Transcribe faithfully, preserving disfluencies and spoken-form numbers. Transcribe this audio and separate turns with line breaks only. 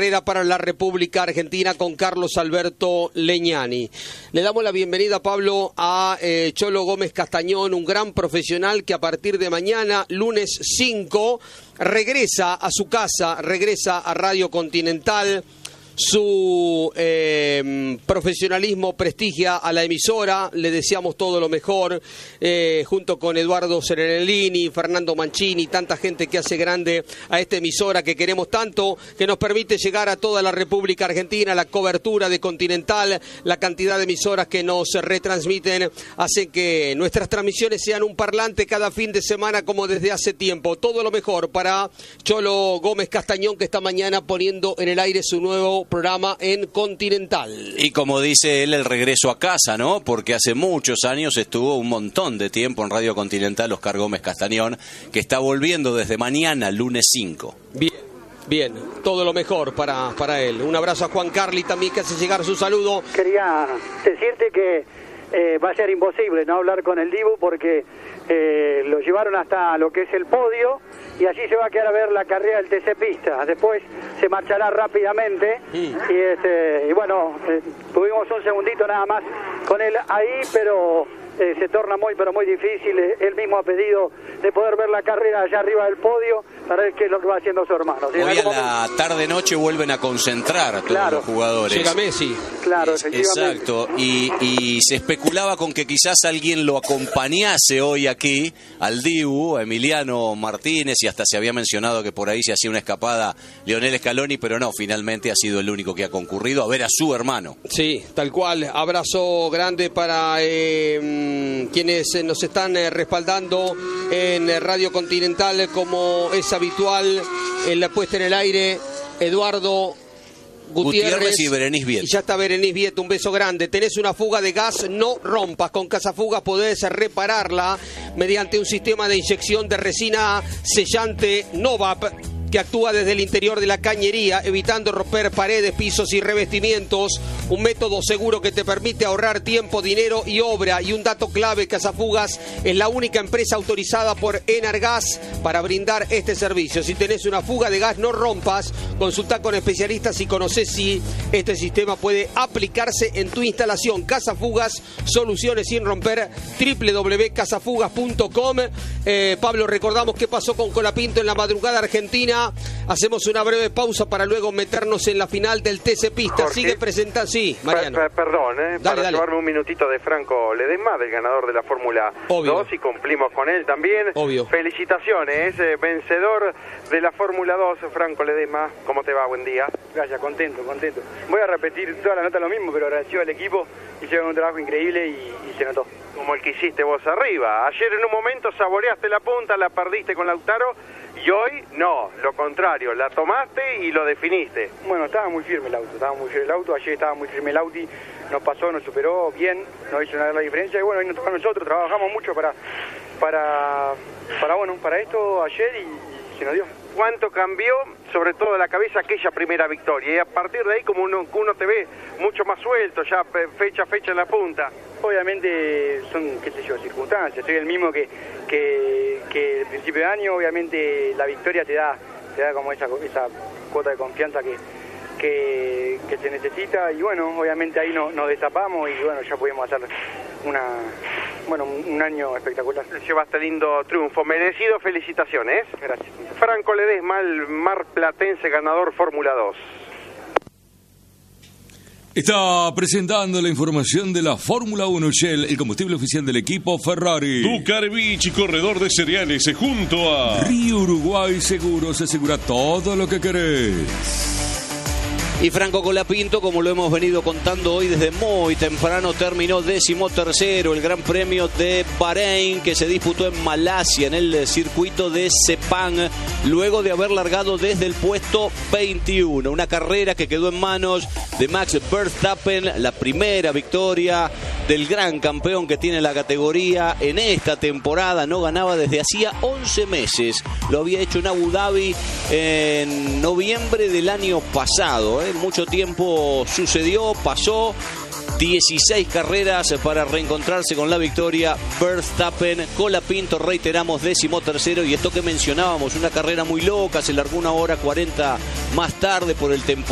carrera para la República Argentina con Carlos Alberto Legnani. Le damos la bienvenida, Pablo, a eh, Cholo Gómez Castañón, un gran profesional que a partir de mañana, lunes cinco, regresa a su casa, regresa a Radio Continental. Su eh, profesionalismo prestigia a la emisora, le deseamos todo lo mejor, eh, junto con Eduardo Serenellini, Fernando Mancini, tanta gente que hace grande a esta emisora que queremos tanto, que nos permite llegar a toda la República Argentina. La cobertura de Continental, la cantidad de emisoras que nos retransmiten, hace que nuestras transmisiones sean un parlante cada fin de semana como desde hace tiempo. Todo lo mejor para Cholo Gómez Castañón, que está mañana poniendo en el aire su nuevo programa en Continental.
Y como dice él, el regreso a casa, ¿no? Porque hace muchos años estuvo un montón de tiempo en Radio Continental Oscar Gómez Castañón, que está volviendo desde mañana, lunes cinco.
Bien, bien, todo lo mejor para, para él. Un abrazo a Juan Carli también, que hace llegar su saludo.
Quería decirte que eh, va a ser imposible no hablar con el Dibu, porque eh, lo llevaron hasta lo que es el podio, y allí se va a quedar a ver la carrera del T C Pista. Después se marchará rápidamente. Mm. Y, este, y bueno, eh, tuvimos un segundito nada más con él ahí, pero eh, se torna muy, pero muy difícil. Él mismo ha pedido de poder ver la carrera allá arriba del podio para ver qué es lo que va haciendo su hermano.
Hoy a la tarde-noche vuelven a concentrar a todos
claro.
los jugadores.
Llega Messi.
Claro,
es, exacto. Y, y se especulaba con que quizás alguien lo acompañase hoy aquí, al Dibu, a Emiliano Martínez, y hasta se había mencionado que por ahí se hacía una escapada Lionel Scaloni, pero no, finalmente ha sido el único que ha concurrido a ver a su hermano.
Sí, tal cual. Abrazo grande para eh, quienes nos están eh, respaldando en Radio Continental, como es habitual en la puesta en el aire. Eduardo Gutiérrez,
Gutiérrez y Berenice Viet.
Y ya está Berenice Viet, un beso grande. Tenés una fuga de gas, no rompas. Con Casafugas podés repararla mediante un sistema de inyección de resina sellante Novap, que actúa desde el interior de la cañería, evitando romper paredes, pisos y revestimientos. Un método seguro que te permite ahorrar tiempo, dinero y obra. Y un dato clave: Casafugas es la única empresa autorizada por Enargas para brindar este servicio. Si tenés una fuga de gas, no rompas. Consulta con especialistas y conocés si este sistema puede aplicarse en tu instalación. Casafugas, soluciones sin romper. doble u doble u doble u punto casafugas punto com. eh, Pablo, recordamos qué pasó con Colapinto en la madrugada argentina. Hacemos una breve pausa para luego meternos en la final del T C Pista.
Jorge,
Sigue presentando, sí, Mariano.
Per, per, perdón, eh,
dale,
para
dale.
llevarme un minutito de Franco Ledesma, del ganador de la Fórmula dos, y cumplimos con él también.
Obvio.
Felicitaciones, eh, vencedor de la Fórmula dos, Franco Ledesma. ¿Cómo te va? Buen día.
Gracias, contento, contento. Voy a repetir toda la nota lo mismo, pero agradecido al equipo. Hicieron un trabajo increíble y, y se notó.
Como el que hiciste vos arriba. Ayer en un momento saboreaste la punta, la perdiste con Lautaro, y hoy no, lo contrario, la tomaste y lo definiste.
Bueno, estaba muy firme el auto, estaba muy firme el auto, ayer estaba muy firme el auto, nos pasó, nos superó bien, nos hizo una gran diferencia, y bueno, hoy nos toca a nosotros, trabajamos mucho para, para, para, bueno, para esto ayer, y, y se nos dio.
¿Cuánto cambió, sobre todo la cabeza, aquella primera victoria? Y a partir de ahí, como uno, uno te ve mucho más suelto, ya fecha a fecha en la punta.
Obviamente son, qué sé yo, circunstancias. Soy el mismo que, que, que el principio de año. Obviamente la victoria te da, te da como esa, esa cuota de confianza que, que, que se necesita. Y bueno, obviamente ahí no, nos destapamos y bueno, ya pudimos hacer una, bueno, un año espectacular.
Llevaste lindo triunfo, merecido, felicitaciones.
Gracias.
Franco Ledesma, el marplatense ganador Fórmula dos.
Está presentando la información de la Fórmula uno Shell, el combustible oficial del equipo Ferrari.
Ducarbich, corredor de cereales, junto a
Río Uruguay Seguros, asegura todo lo que querés.
Y Franco Colapinto, como lo hemos venido contando hoy desde muy temprano, terminó décimo tercero el Gran Premio de Bahrein, que se disputó en Malasia, en el circuito de Sepang, luego de haber largado desde el puesto veintiuno. Una carrera que quedó en manos de Max Verstappen, la primera victoria del gran campeón que tiene la categoría en esta temporada. No ganaba desde hacía once meses. Lo había hecho en Abu Dhabi en noviembre del año pasado, ¿eh? Mucho tiempo sucedió, pasó. dieciséis carreras para reencontrarse con la victoria. Verstappen, Colapinto, reiteramos, décimo tercero. Y esto que mencionábamos, una carrera muy loca, se largó una hora cuarenta más tarde por el temporal.